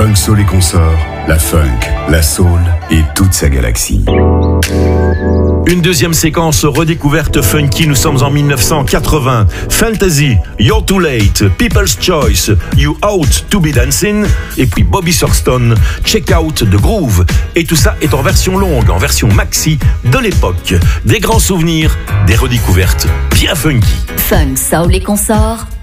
Funk Soul et consorts, la funk, la soul et toute sa galaxie. Une deuxième séquence redécouverte funky, nous sommes en 1980. Fantasy, You're Too Late, People's Choice, You Ought to Be Dancing, et puis Bobby Thurston, Check Out the Groove. Et tout ça est en version longue, en version maxi de l'époque. Des grands souvenirs, des redécouvertes bien funky. Funk Soul et consorts.